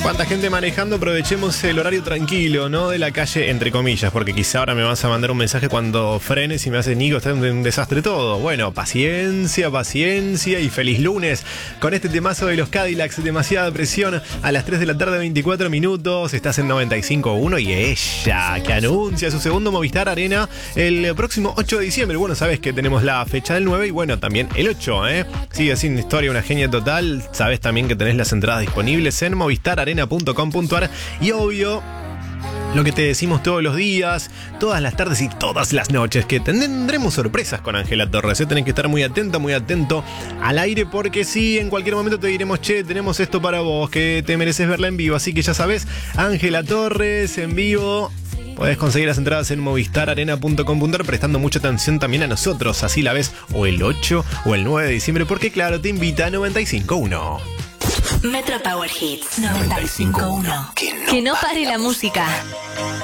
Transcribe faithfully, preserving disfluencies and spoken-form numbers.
Cuánta gente manejando, aprovechemos el horario tranquilo, ¿no? De la calle, entre comillas, porque quizá ahora me vas a mandar un mensaje cuando frenes y me haces, Nico, está un, un desastre todo. Bueno, paciencia, paciencia y feliz lunes con este temazo de los Cadillacs, demasiada presión, a las tres de la tarde, veinticuatro minutos, estás en noventa y cinco punto uno y ella, que anuncia su segundo Movistar Arena el próximo ocho de diciembre. Bueno, sabes que tenemos la fecha del nueve y bueno, también el ocho, ¿eh? Sigue sin historia, una genia total. Sabes también que tenés las entradas disponibles en movistar arena punto com punto ar y obvio lo que te decimos todos los días, todas las tardes y todas las noches, que tendremos sorpresas con Ángela Torres, ¿eh? Tenés que estar muy atenta, muy atento al aire, porque sí, en cualquier momento te diremos, che, tenemos esto para vos, que te mereces verla en vivo. Así que ya sabes, Ángela Torres en vivo. Podés conseguir las entradas en movistar arena punto com punto ar prestando mucha atención también a nosotros, así la ves o el ocho o el nueve de diciembre, porque claro, te invita a noventa y cinco punto uno. Metro Power Hits noventa y cinco punto uno. Que no pare la música.